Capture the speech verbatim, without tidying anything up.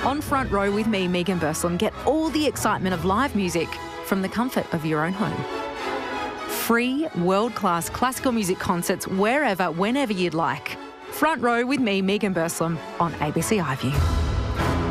On Front Row with me, Megan Burslam, get all the excitement of live music from the comfort of your own home. Free, world-class classical music concerts wherever, whenever you'd like. Front Row with me, Megan Burslam, on A B C iView.